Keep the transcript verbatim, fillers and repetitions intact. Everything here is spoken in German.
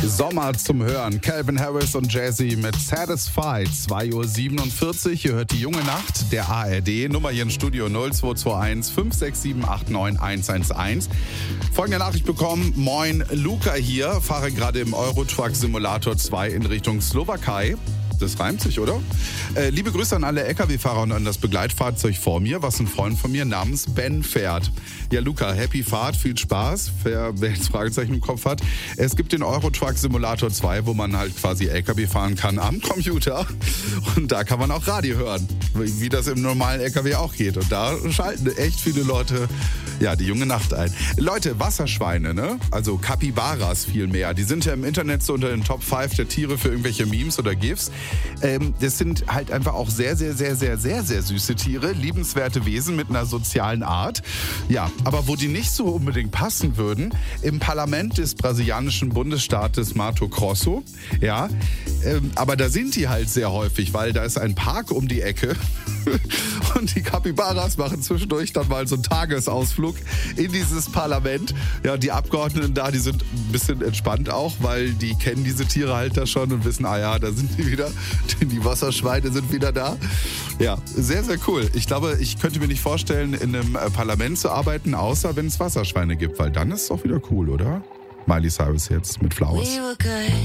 Sommer zum Hören. Calvin Harris und Jazzy mit Satisfied. zwei Uhr siebenundvierzig. Ihr hört die junge Nacht der A R D. Nummer hier im Studio null zwei zwei eins fünf sechs sieben acht neun eins eins eins. Folgende Nachricht bekommen. Moin, Luca hier. Fahre gerade im Eurotruck Simulator zwei in Richtung Slowakei. Das reimt sich, oder? Äh, liebe Grüße an alle L K W-Fahrer und an das Begleitfahrzeug vor mir, was ein Freund von mir namens Ben fährt. Ja, Luca, happy Fahrt, viel Spaß, wer, wer jetzt Fragezeichen im Kopf hat. Es gibt den Eurotruck Simulator zwei, wo man halt quasi L K W fahren kann am Computer. Und da kann man auch Radio hören, wie das im normalen L K W auch geht. Und da schalten echt viele Leute, ja, die junge Nacht ein. Leute, Wasserschweine, ne? Also Capybaras vielmehr. Die sind ja im Internet so unter den Top fünf der Tiere für irgendwelche Memes oder GIFs. Ähm, das sind halt einfach auch sehr, sehr, sehr, sehr, sehr, sehr süße Tiere, liebenswerte Wesen mit einer sozialen Art. Ja, aber wo die nicht so unbedingt passen würden, im Parlament des brasilianischen Bundesstaates Mato Grosso, ja, ähm, aber da sind die halt sehr häufig, weil da ist ein Park um die Ecke und die Capybaras machen zwischendurch dann mal so einen Tagesausflug in dieses Parlament. Ja, die Abgeordneten da, die sind ein bisschen entspannt auch, weil die kennen diese Tiere halt da schon und wissen, ah ja, da sind die wieder. Die Wasserschweine sind wieder da. Ja, sehr, sehr cool. Ich glaube, ich könnte mir nicht vorstellen, in einem Parlament zu arbeiten, außer wenn es Wasserschweine gibt, weil dann ist es auch wieder cool, oder? Miley Cyrus jetzt mit Flowers.